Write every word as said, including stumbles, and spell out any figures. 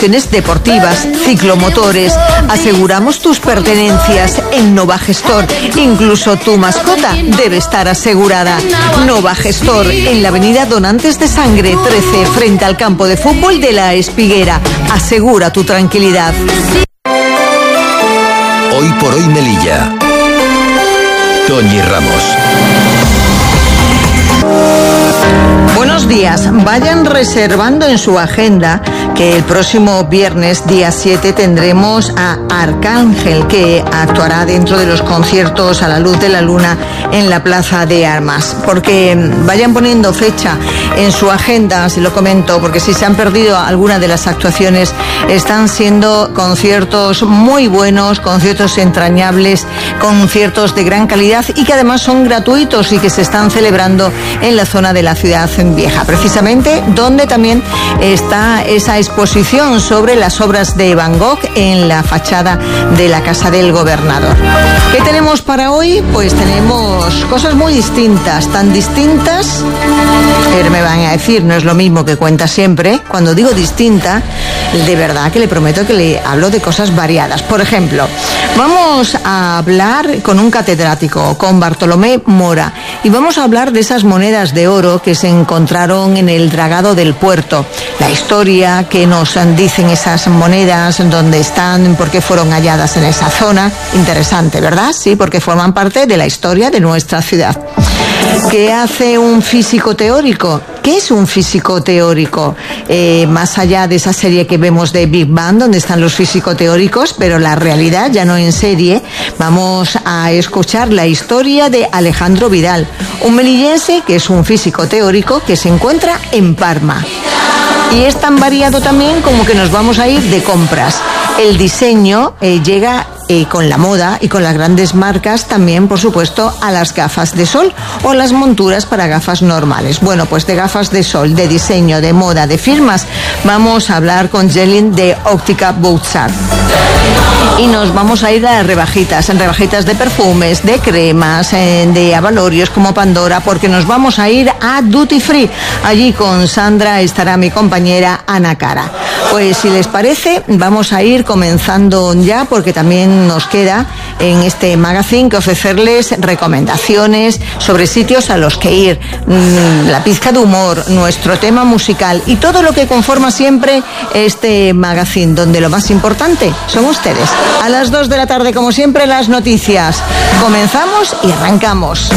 instalaciones deportivas, ciclomotores. Aseguramos tus pertenencias en Nova Gestor. Incluso tu mascota debe estar asegurada. Nova Gestor, en la avenida Donantes de Sangre trece, frente al campo de fútbol de La Espiguera. Asegura tu tranquilidad. Hoy por hoy Melilla. Toñi Ramos. Buenos días. Vayan reservando en su agenda que el próximo viernes, día siete, tendremos a Arcángel, que actuará dentro de los conciertos a la luz de la luna en la Plaza de Armas. Porque vayan poniendo fecha en su agenda, se lo comento, porque si se han perdido alguna de las actuaciones, están siendo conciertos muy buenos, conciertos entrañables, conciertos de gran calidad y que además son gratuitos y que se están celebrando en la zona de la ciudad vieja, precisamente donde también está esa exposición sobre las obras de Van Gogh en la fachada de la Casa del Gobernador. ¿Qué tenemos para hoy? Pues tenemos cosas muy distintas, tan distintas, pero me van a decir, no es lo mismo que cuenta siempre. Cuando digo distinta, de verdad que le prometo que le hablo de cosas variadas. Por ejemplo, vamos a hablar con un catedrático, con Bartolomé Mora, y vamos a hablar de esas monedas de oro que se encontraron en el dragado del puerto. La historia que nos dicen esas monedas, dónde están, por qué fueron halladas en esa zona. Interesante, ¿verdad? Sí, porque forman parte de la historia de nuestra ciudad. ¿Qué hace un físico teórico? ¿Qué es un físico teórico? Eh, más allá de esa serie que vemos de Big Bang, donde están los físico teóricos, pero la realidad, ya no en serie, vamos a escuchar la historia de Alejandro Vidal, un melillense que es un físico teórico que se encuentra en Parma. Y es tan variado también como que nos vamos a ir de compras. El diseño eh, llega eh, con la moda y con las grandes marcas también, por supuesto, a las gafas de sol o las monturas para gafas normales. Bueno, pues de gafas de sol, de diseño, de moda, de firmas, vamos a hablar con Jelin de Óptica Bouchard. Y nos vamos a ir a las rebajitas, en rebajitas de perfumes, de cremas, de avalorios como Pandora, porque nos vamos a ir a Duty Free. Allí con Sandra estará mi compañera Ana Cara. Pues si les parece, vamos a ir comenzando ya, porque también nos queda en este magazine que ofrecerles recomendaciones sobre sitios a los que ir, la pizca de humor, nuestro tema musical y todo lo que conforma siempre este magazine, donde lo más importante son ustedes. A las dos de la tarde, como siempre, las noticias. Comenzamos y arrancamos.